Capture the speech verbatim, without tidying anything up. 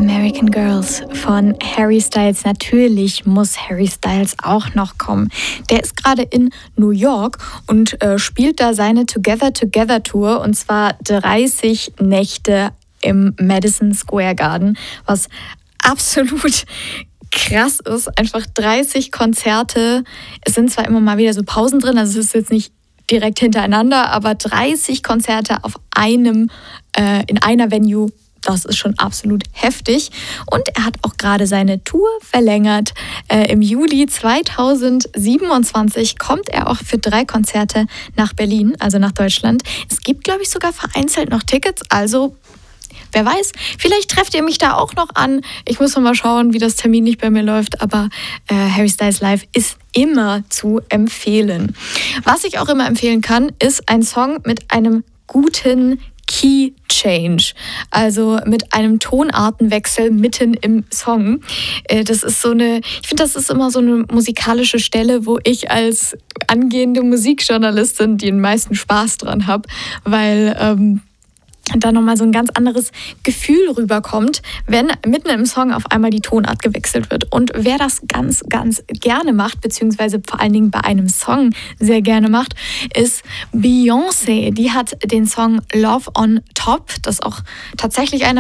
American Girls von Harry Styles. Natürlich muss Harry Styles auch noch kommen. Der ist gerade in New York und äh, spielt da seine Together Together Tour, und zwar dreißig Nächte im Madison Square Garden, was absolut krass ist. Einfach dreißig Konzerte. Es sind zwar immer mal wieder so Pausen drin, also es ist jetzt nicht direkt hintereinander, aber dreißig Konzerte auf einem, äh, in einer Venue. Das ist schon absolut heftig. Und er hat auch gerade seine Tour verlängert. Äh, Im Juli zweitausendsiebenundzwanzig kommt er auch für drei Konzerte nach Berlin, also nach Deutschland. Es gibt, glaube ich, sogar vereinzelt noch Tickets. Also, wer weiß, vielleicht trefft ihr mich da auch noch an. Ich muss noch mal schauen, wie das Termin nicht bei mir läuft. Aber äh, Harry Styles Live ist immer zu empfehlen. Was ich auch immer empfehlen kann, ist ein Song mit einem guten Key Change, also mit einem Tonartenwechsel mitten im Song. Das ist so eine, ich finde, das ist immer so eine musikalische Stelle, wo ich als angehende Musikjournalistin den meisten Spaß dran habe, weil ähm, da nochmal so ein ganz anderes Gefühl rüberkommt, wenn mitten im Song auf einmal die Tonart gewechselt wird. Und wer das ganz, ganz gerne macht, beziehungsweise vor allen Dingen bei einem Song sehr gerne macht, ist Beyoncé. Die hat den Song Love on Top, das auch tatsächlich eine